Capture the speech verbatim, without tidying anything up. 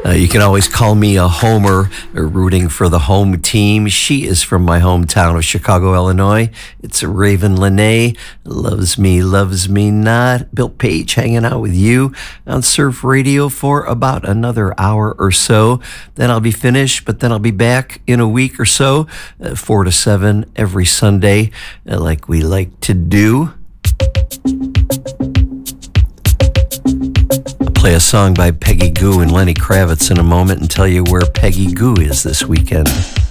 Uh, you can always call me a homer, uh, rooting for the home team. She is from my hometown of Chicago, Illinois. It's Raven Lene. Loves me, loves me not. Bill Page hanging out with you on Surf Radio for about another hour or so. Then I'll be finished, but then I'll be back in a week or so, uh, four to seven every Sunday, uh, like we like to do. Play a song by Peggy Gou and Lenny Kravitz in a moment and tell you where Peggy Gou is this weekend.